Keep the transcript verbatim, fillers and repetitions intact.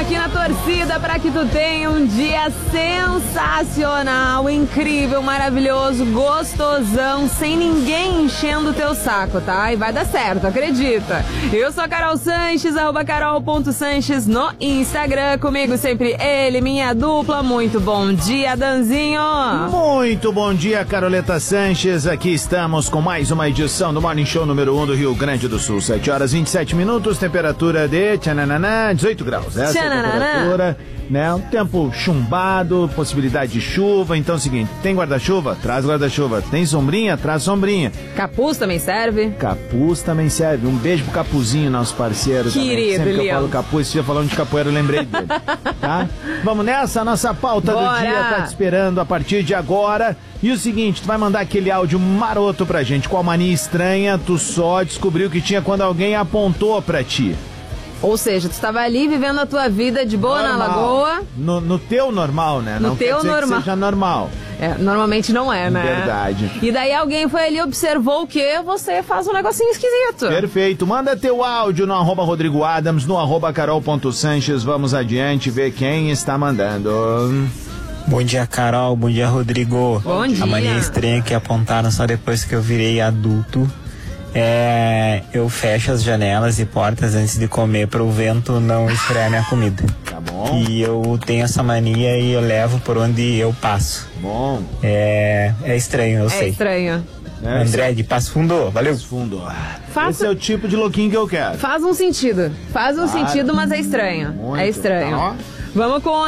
aqui na torcida para que tu tenha um dia sensacional, incrível, maravilhoso, gostosão, sem ninguém enchendo o teu saco, tá? E vai dar certo, acredita. Eu sou a Carol Sanches, arroba carol ponto sanches no Instagram. Comigo sempre ele, minha dupla. Muito bom dia, Danzinho. Muito bom dia, Caroleta Sanches. Aqui estamos com mais uma edição do Morning Show número um do Rio Grande do Sul. sete horas e vinte e sete minutos, temperatura de tchananã, dezoito graus. Essa é a temperatura, né? Um tempo chumbado, possibilidade de chuva. Então é o seguinte, tem guarda-chuva? Traz guarda-chuva. Tem sombrinha? Traz sombrinha. Capuz também serve? Capuz também serve. Um beijo pro Capuzinho, nosso parceiro. Querido, também. Sempre que eu Leão. falo Capuz, você falando de capoeira, eu lembrei dele. Tá? Vamos nessa, a nossa pauta Bora. do dia tá te esperando a partir de agora. E o seguinte, tu vai mandar aquele áudio maroto pra gente. Qual mania estranha tu só descobriu que tinha quando alguém apontou pra ti? Ou seja, tu estava ali vivendo a tua vida de boa Normal. na lagoa. No, no teu normal, né? No Não teu quer dizer normal. que seja normal. É, normalmente não é, né? Verdade. E daí alguém foi ali e observou que você faz um negocinho esquisito. Perfeito. Manda teu áudio no arroba Rodrigo Adams, no arroba carol ponto sanches. Vamos adiante ver quem está mandando. Bom dia, Carol. Bom dia, Rodrigo. Bom dia. A mania estranha que apontaram só depois que eu virei adulto é eu fecho as janelas e portas antes de comer para o vento não esfriar minha comida. Tá bom. E eu tenho essa mania e eu levo por onde eu passo. Bom. É, é estranho, eu É sei. estranho. É, André de Passo Fundo, valeu. Fundo. Faça- Esse é o tipo de louquinho que eu quero. Faz um sentido. Faz um Claro. sentido, mas é estranho. Muito. É estranho. Tá, ó. Vamos com